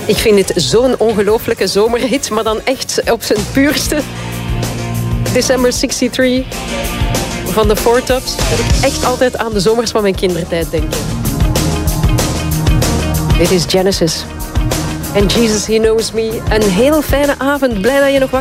Ik vind het zo'n ongelooflijke zomerhit, maar dan echt op zijn puurste. December 63 van de Four Tops. Dat ik echt altijd aan de zomers van mijn kindertijd denk. Dit is Genesis. En Jesus, He Knows Me. Een heel fijne avond. Blij dat je nog wakker